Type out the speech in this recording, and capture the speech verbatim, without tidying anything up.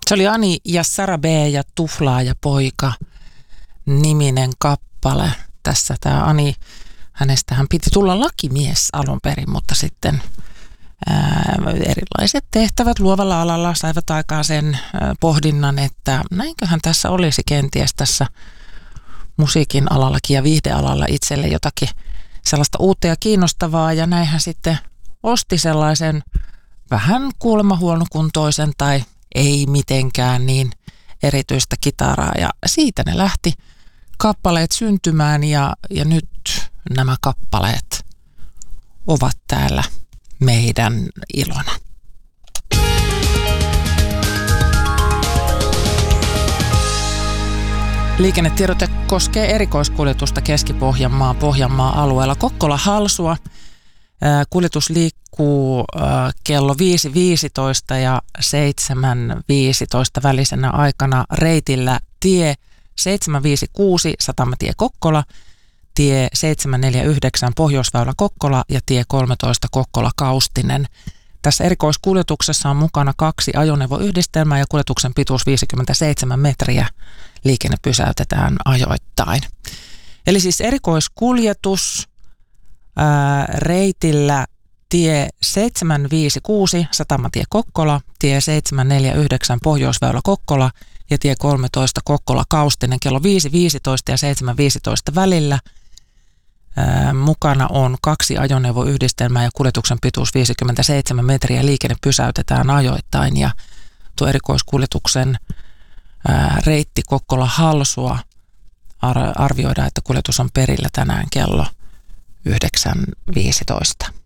Se oli Ani ja Sara B. ja Tuflaaja poika niminen kappale. Tässä tämä Ani, hänestähän piti tulla lakimies alun perin, mutta sitten ää, erilaiset tehtävät luovalla alalla saivat aikaan sen ää, pohdinnan, että näinköhän tässä olisi kenties tässä musiikin alallakin ja viihdealalla itselle jotakin sellaista uutta ja kiinnostavaa, ja näin hän sitten osti sellaisen vähän kuulemma huonokuntoisen tai ei mitenkään niin erityistä kitaraa, ja siitä ne lähti kappaleet syntymään, ja, ja nyt nämä kappaleet ovat täällä meidän ilona. Liikennetiedote koskee erikoiskuljetusta Keski-Pohjanmaan Pohjanmaan alueella. Kokkola-Halsua. Kuljetus liikkuu kello viisi viisitoista ja seitsemän viisitoista välisenä aikana reitillä tie seitsemän viisi kuusi Satamatie Kokkola, tie seitsemän neljä yhdeksän Pohjoisväylä Kokkola ja tie kolmetoista Kokkola Kaustinen. Tässä erikoiskuljetuksessa on mukana kaksi ajoneuvoyhdistelmää ja kuljetuksen pituus viisikymmentäseitsemän metriä. Liikenne pysäytetään ajoittain. Eli siis erikoiskuljetus ää, reitillä tie seitsemän viisi kuusi Satamatie Kokkola, tie seitsemän neljä yhdeksän Pohjoisväylä Kokkola ja tie kolmetoista Kokkola Kaustinen kello viisi viisitoista ja seitsemän viisitoista välillä. Ää, mukana on kaksi ajoneuvoyhdistelmää ja kuljetuksen pituus viisikymmentäseitsemän metriä. Liikenne pysäytetään ajoittain, ja tuo erikoiskuljetuksen ää, reitti Kokkola-Halsua ar- arvioidaan, että kuljetus on perillä tänään kello yhdeksän viisitoista.